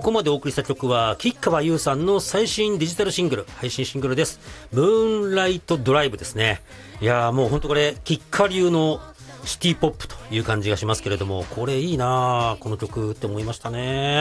こまでお送りした曲は吉川優さんの最新デジタルシングル、配信シングルです。ムーンライトドライブですね。いやーもう本当これ吉川流のシティポップという感じがしますけれども、これいいなーこの曲って思いましたね。